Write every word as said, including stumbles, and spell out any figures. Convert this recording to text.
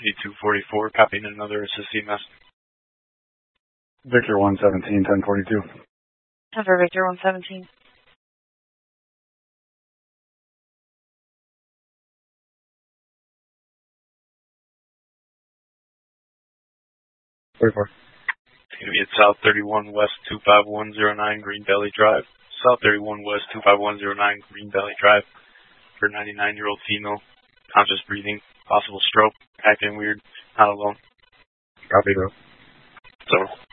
seventy-two forty-four, copying another assist C M S. Victor one seventeen, ten forty-two. Denver Victor one seventeen. forty-four. It's going to be at South thirty-one West two five one zero nine Green Valley Drive. South thirty-one West two five one zero nine Green Valley Drive for a ninety-nine-year-old female. Conscious breathing, possible stroke, acting weird, not alone. Copy, bro. So.